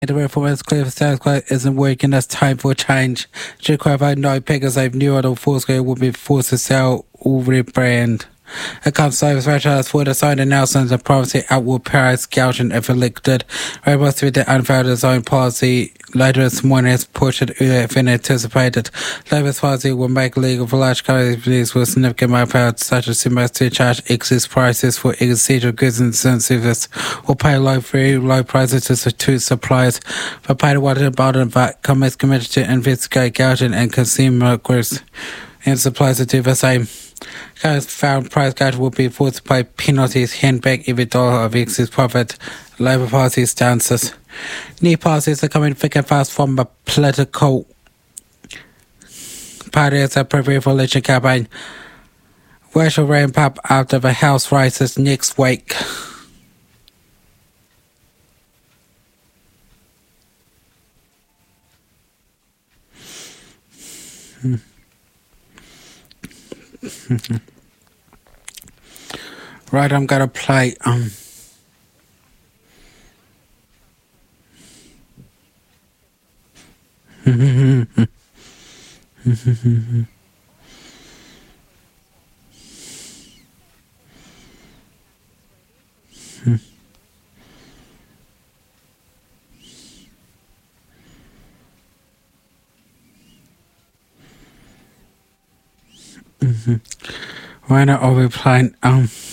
The reformers clear status quo isn't working. It's time for change. Should clarify no Pegasus of new order Foursquare will be forced to sell or rebrand. A conservative franchise for the sign announcements of promising outward price gouging if elected. Rebels with the unfounded zone policy later this morning has pushed it earlier than anticipated. Labour's policy will make legal for large companies with significant manpower such as Simmons to charge excess prices for essential goods and services or pay very low prices to suppliers. But pay the water bottom but comments committed to investigate gouging and consumer groups and suppliers to do the same. Found price gouge will be forced to pay penalties, hand back every dollar of excess profit. Labour Party stances. New policies are coming thick and fast from the political parties are preparing for election campaign. Which will ramp up after the House races next week. Right, I'm gonna play right now I'll be playing